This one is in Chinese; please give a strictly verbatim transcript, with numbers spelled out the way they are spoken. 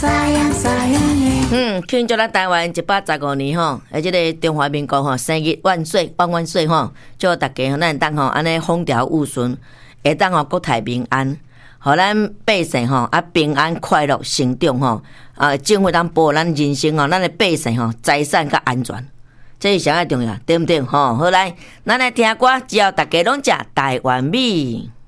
嗯，庆祝咱台湾一百十五年吼，而这个中华民国吼生日万岁万万岁吼，祝大家咱当吼安尼风调雨顺，会当吼国泰民安，互咱百姓吼啊平安快乐成长吼，啊政府当保护咱人生吼，咱的百姓吼财产甲安全，这是上个重要，对毋对？吼，好来，咱来听歌，只要大家拢食台湾米。